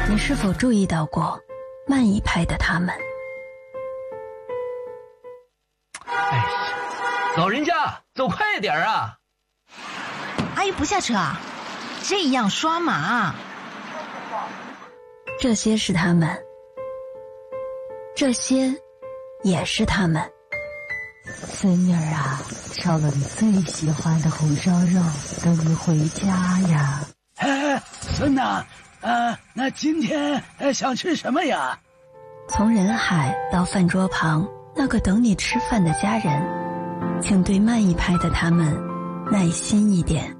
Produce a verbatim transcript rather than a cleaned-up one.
你是否注意到过慢一拍的他们？ 哎呀，老人家走快点啊！ 阿姨不下车啊？这样刷马。 这些是他们，这些也是他们。 孙女儿啊，烧了你最喜欢的红烧肉，等你回家呀。 哎，孙呐，啊，那今天想吃什么呀？ 从人海到饭桌旁那个等你吃饭的家人，请对慢一拍的他们耐心一点。